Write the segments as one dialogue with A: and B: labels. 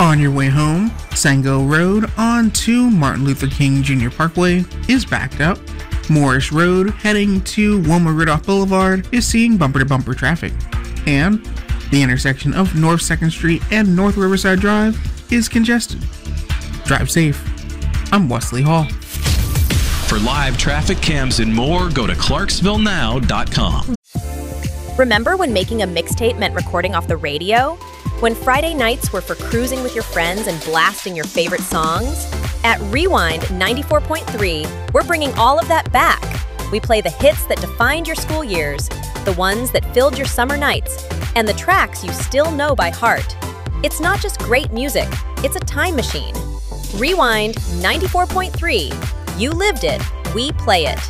A: On your way home, Sango Road onto Martin Luther King Jr. Parkway is backed up. Morris Road heading to Wilma Rudolph Boulevard is seeing bumper-to-bumper traffic. And the intersection of North 2nd Street and North Riverside Drive is congested. Drive safe. I'm Wesley Hall.
B: For live traffic cams and more, go to ClarksvilleNow.com.
C: Remember when making a mixtape meant recording off the radio? When Friday nights were for cruising with your friends and blasting your favorite songs? At Rewind 94.3, we're bringing all of that back. We play the hits that defined your school years, the ones that filled your summer nights, and the tracks you still know by heart. It's not just great music, it's a time machine. Rewind 94.3. You lived it, we play it.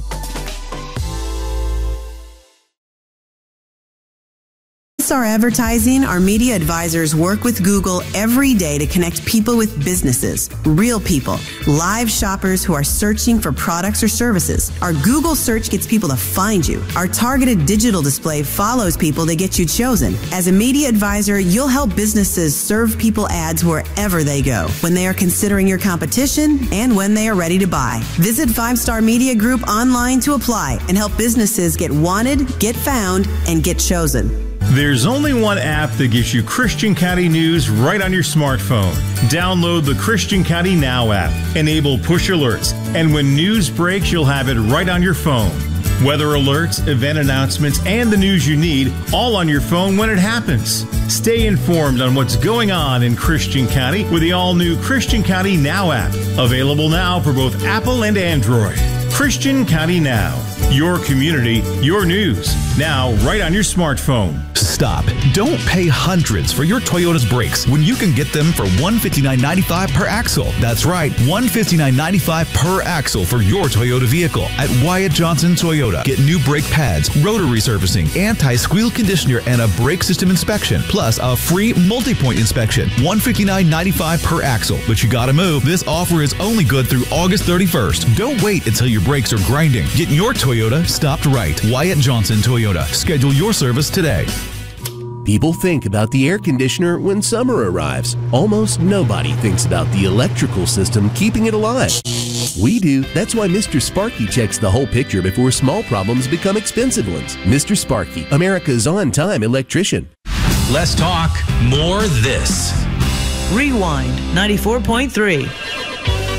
D: Our advertising, our media advisors work with Google every day to connect people with businesses, real people, live shoppers who are searching for products or services. Our Google search gets people to find you. Our targeted digital display follows people to get you chosen. As a media advisor, you'll help businesses serve people ads wherever they go, when they are considering your competition and when they are ready to buy. Visit 5 Star Media Group online to apply and help businesses get wanted, get found, and get chosen.
E: There's only one app that gives you Christian County news right on your smartphone. Download the Christian County Now app. Enable push alerts, and when news breaks, you'll have it right on your phone. Weather alerts, event announcements, and the news you need, all on your phone when it happens. Stay informed on what's going on in Christian County with the all-new Christian County Now app. Available now for both Apple and Android. Christian County Now. Your community, your news. Now, right on your smartphone.
F: Stop. Don't pay hundreds for your Toyota's brakes when you can get them for $159.95 per axle. That's right, $159.95 per axle for your Toyota vehicle at Wyatt Johnson Toyota. Get new brake pads, rotary servicing, anti-squeal conditioner, and a brake system inspection, plus a free multi-point inspection. $159.95 per axle. But you gotta move. This offer is only good through August 31st. Don't wait until your brakes are grinding. Get your Toyota stopped right. Wyatt Johnson Toyota. Schedule your service today.
G: People think about the air conditioner when summer arrives. Almost nobody thinks about the electrical system keeping it alive. We do. That's why Mr. Sparky checks the whole picture before small problems become expensive ones. Mr. Sparky, America's on-time electrician.
B: Less talk, more this.
H: Rewind 94.3.